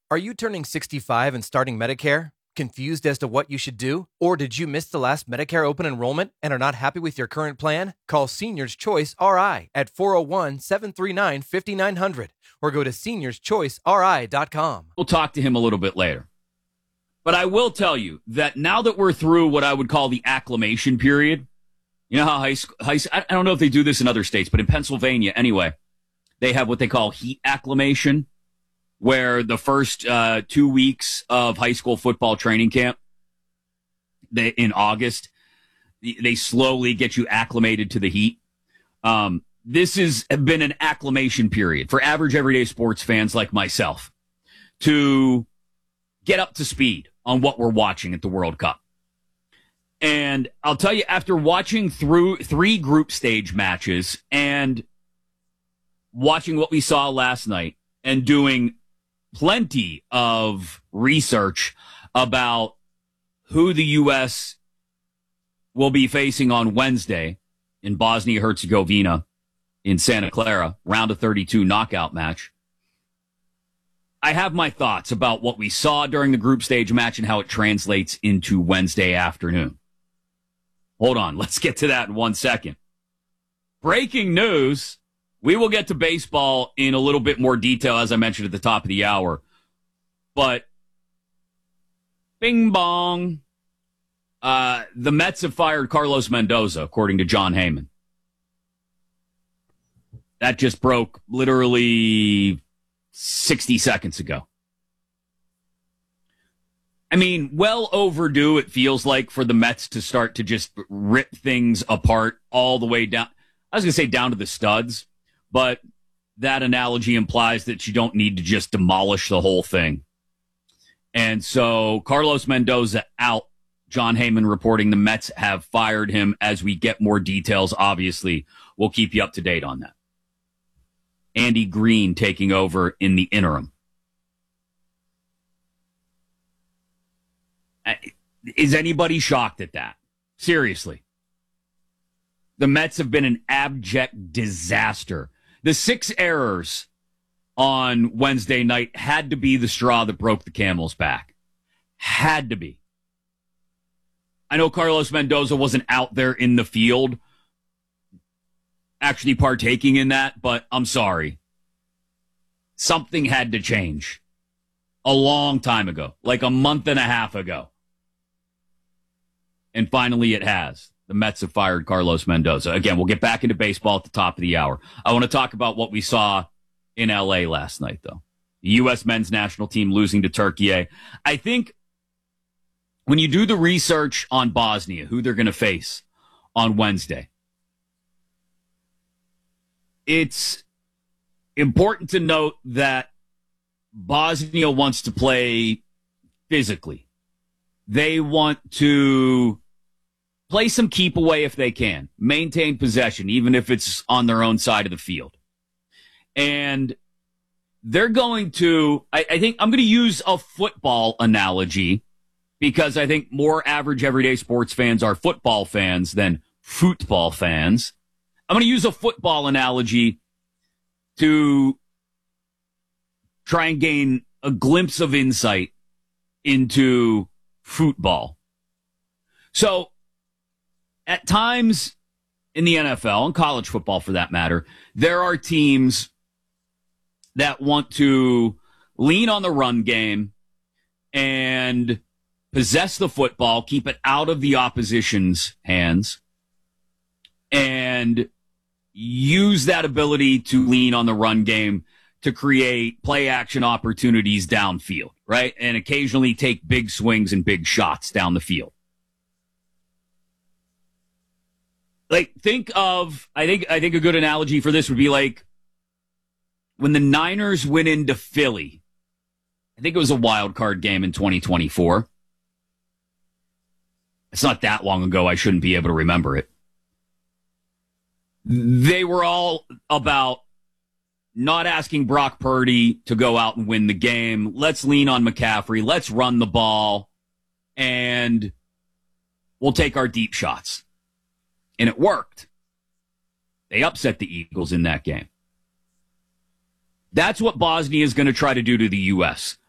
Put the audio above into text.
Are you turning 65 and starting Medicare? Confused as to what you should do? Or did you miss the last Medicare open enrollment and are not happy with your current plan? Call Seniors Choice RI at 401-739-5900 or go to seniorschoiceri.com. We'll talk to him a little bit later. But I will tell you that now that we're through what I would call the acclimation period, you know how high school, I don't know if they do this in other states, but in Pennsylvania anyway, they have what they call heat acclimation, where the first 2 weeks of high school football training camp, in August, they slowly get you acclimated to the heat. This has been an acclimation period for average everyday sports fans like myself to get up to speed on what we're watching at the World Cup. And I'll tell you, after watching through 3 group stage matches and watching what we saw last night and doing plenty of research about who the U.S. will be facing on Wednesday in Bosnia-Herzegovina in Santa Clara, round of 32 knockout match. I have my thoughts about what we saw during the group stage match and how it translates into Wednesday afternoon. Hold on, let's get to that in 1 second. Breaking news. We will get to baseball in a little bit more detail, as I mentioned at the top of the hour. But, bing bong, the Mets have fired Carlos Mendoza, according to Jon Heyman. That just broke literally 60 seconds ago. I mean, well overdue, it feels like, for the Mets to start to just rip things apart all the way down. I was going to say down to the studs. But that analogy implies that you don't need to just demolish the whole thing. And so Carlos Mendoza out. Jon Heyman reporting the Mets have fired him. As we get more details, obviously, we'll keep you up to date on that. Andy Green taking over in the interim. Is anybody shocked at that? Seriously. The Mets have been an abject disaster. The 6 errors on Wednesday night had to be the straw that broke the camel's back. Had to be. I know Carlos Mendoza wasn't out there in the field actually partaking in that, but I'm sorry. Something had to change a long time ago, like a month and a half ago. And finally it has. The Mets have fired Carlos Mendoza. Again, we'll get back into baseball at the top of the hour. I want to talk about what we saw in L.A. last night, though. The U.S. men's national team losing to Turkey. I think when you do the research on Bosnia, who they're going to face on Wednesday, it's important to note that Bosnia wants to play physically. They want to play some keep away if they can. Maintain possession, even if it's on their own side of the field. And they're going to, I think I'm going to use a football analogy because I think more average everyday sports fans are football fans than football fans. I'm going to use a football analogy to try and gain a glimpse of insight into football. So, at times in the NFL, and college football for that matter, there are teams that want to lean on the run game and possess the football, keep it out of the opposition's hands, and use that ability to lean on the run game to create play action opportunities downfield, right? And occasionally take big swings and big shots down the field. Like, think of, I think a good analogy for this would be like when the Niners went into Philly. I think it was a wild card game in 2024. It's not that long ago. I shouldn't be able to remember it. They were all about not asking Brock Purdy to go out and win the game. Let's lean on McCaffrey. Let's run the ball, and we'll take our deep shots. And it worked. They upset the Eagles in that game. That's what Bosnia is going to try to do to the U.S.